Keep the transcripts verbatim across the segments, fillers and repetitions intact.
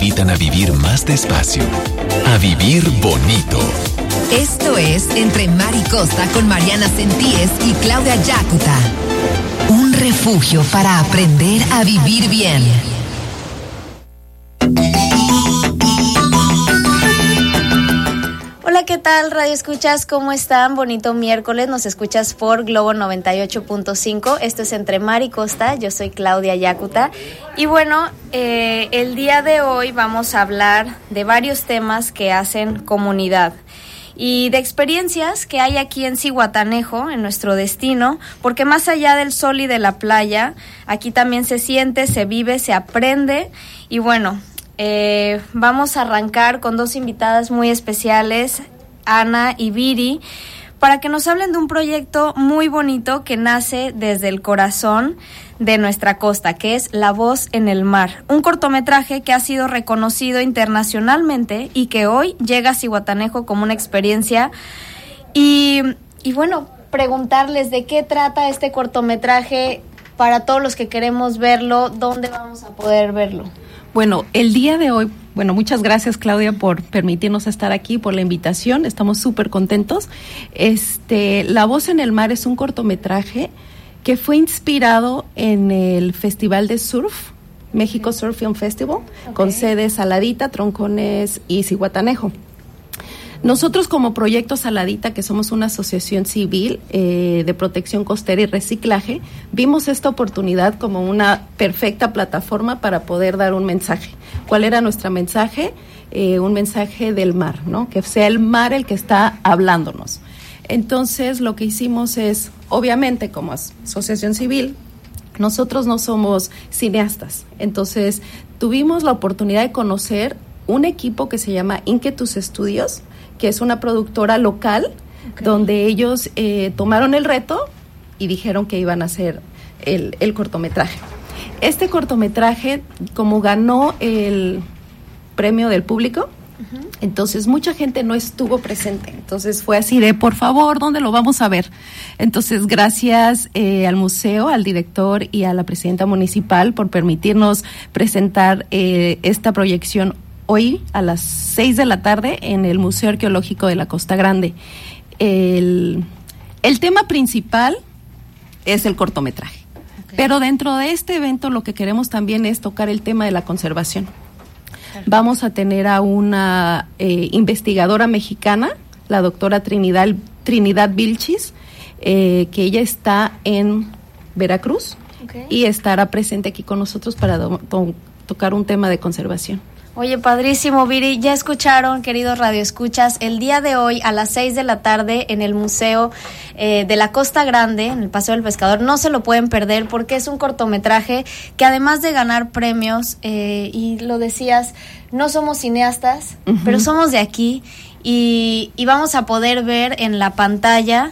invitan a vivir más despacio, a vivir bonito. Esto es Entre Mar y Costa con Mariana Sentíes y Claudia Yacuta. Un refugio para aprender a vivir bien. Hola, ¿qué tal, Radio Escuchas? ¿Cómo están? Bonito miércoles, nos escuchas por Globo noventa y ocho punto cinco. Esto es Entre Mar y Costa, yo soy Claudia Yacuta. Y bueno, eh, el día de hoy vamos a hablar de varios temas que hacen comunidad y de experiencias que hay aquí en Zihuatanejo, en nuestro destino, porque más allá del sol y de la playa, aquí también se siente, se vive, se aprende. Y bueno, eh, vamos a arrancar con dos invitadas muy especiales, Ana y Viri, para que nos hablen de un proyecto muy bonito que nace desde el corazón de nuestra costa, que es La Voz en el Mar, un cortometraje que ha sido reconocido internacionalmente y que hoy llega a Zihuatanejo como una experiencia. Y, y bueno, preguntarles de qué trata este cortometraje para todos los que queremos verlo, dónde vamos a poder verlo. Bueno, el día de hoy, bueno, muchas gracias, Claudia, por permitirnos estar aquí, por la invitación, estamos súper contentos. Este, La Voz en el Mar es un cortometraje que fue inspirado en el Festival de Surf, México Surf Film Festival, okay, con sede Saladita, Troncones y Zihuatanejo. Nosotros como Proyecto Saladita, que somos una asociación civil eh, de protección costera y reciclaje, vimos esta oportunidad como una perfecta plataforma para poder dar un mensaje. ¿Cuál era nuestro mensaje? Eh, un mensaje del mar, ¿no? Que sea el mar el que está hablándonos. Entonces, lo que hicimos es, obviamente, como asociación civil, nosotros no somos cineastas. Entonces, tuvimos la oportunidad de conocer un equipo que se llama Inquietus Studios, que es una productora local, okay, donde ellos eh, tomaron el reto y dijeron que iban a hacer el, el cortometraje. Este cortometraje, como ganó el premio del público, uh-huh, entonces mucha gente no estuvo presente. Entonces fue así de, por favor, ¿dónde lo vamos a ver? Entonces, gracias eh, al museo, al director y a la presidenta municipal por permitirnos presentar eh, esta proyección hoy a las seis de la tarde en el Museo Arqueológico de la Costa Grande. El, el tema principal es el cortometraje, okay, pero dentro de este evento lo que queremos también es tocar el tema de la conservación. Vamos a tener a una eh, investigadora mexicana, la doctora Trinidad, Trinidad Vilchis, eh, que ella está en Veracruz, okay, y estará presente aquí con nosotros para do, to, tocar un tema de conservación. Oye, padrísimo, Viri. Ya escucharon, queridos radioescuchas, el día de hoy a las seis de la tarde en el Museo eh, de la Costa Grande, en el Paseo del Pescador. No se lo pueden perder porque es un cortometraje que, además de ganar premios, eh, y lo decías, no somos cineastas, uh-huh, pero somos de aquí y, y vamos a poder ver en la pantalla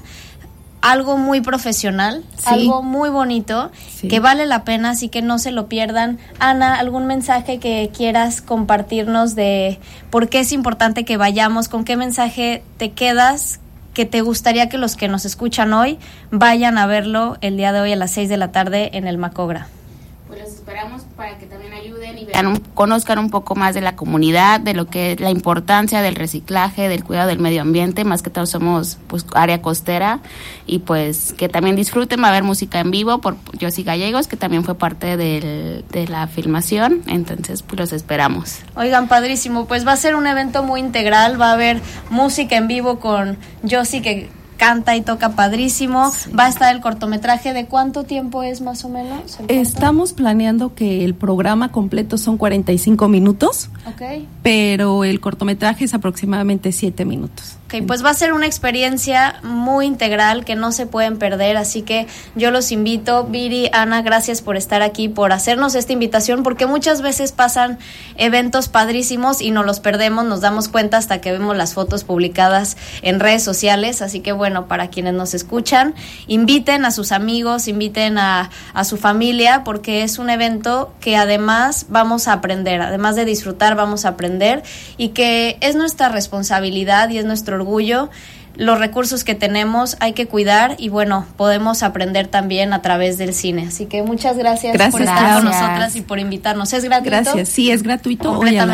algo muy profesional, sí, algo muy bonito, sí, que vale la pena, así que no se lo pierdan. Ana, ¿algún mensaje que quieras compartirnos de por qué es importante que vayamos? ¿Con qué mensaje te quedas que te gustaría que los que nos escuchan hoy vayan a verlo el día de hoy a las seis de la tarde en el Macogra? Pues los esperamos para que también ayuden y vean, un, conozcan un poco más de la comunidad, de lo que es la importancia del reciclaje, del cuidado del medio ambiente. Más que todo somos pues área costera, y pues que también disfruten. Va a haber música en vivo por Yossi Gallegos, que también fue parte del, de la filmación. Entonces pues los esperamos. Oigan, padrísimo, pues va a ser un evento muy integral. Va a haber música en vivo con Yossi, que canta y toca padrísimo, sí, va a estar el cortometraje. ¿De cuánto tiempo es más o menos? Estamos planeando que el programa completo son cuarenta y cinco minutos, okay, pero el cortometraje es aproximadamente siete minutos. Ok, pues va a ser una experiencia muy integral que no se pueden perder, así que yo los invito. Viri, Ana, gracias por estar aquí, por hacernos esta invitación, porque muchas veces pasan eventos padrísimos y nos los perdemos, nos damos cuenta hasta que vemos las fotos publicadas en redes sociales, así que bueno, para quienes nos escuchan, inviten a sus amigos, inviten a, a su familia, porque es un evento que además vamos a aprender, además de disfrutar, vamos a aprender, y que es nuestra responsabilidad y es nuestro orgullo. Los recursos que tenemos hay que cuidar, y bueno, podemos aprender también a través del cine. Así que muchas gracias, gracias por estar gracias. con nosotras y por invitarnos. ¿Es gratuito? Gracias, sí, es gratuito. Completamente.